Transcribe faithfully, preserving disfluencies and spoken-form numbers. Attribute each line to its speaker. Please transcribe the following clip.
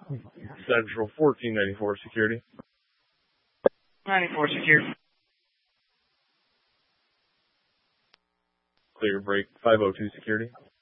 Speaker 1: Central fourteen ninety-four security.
Speaker 2: ninety-four secure.
Speaker 1: Clear break five oh two security.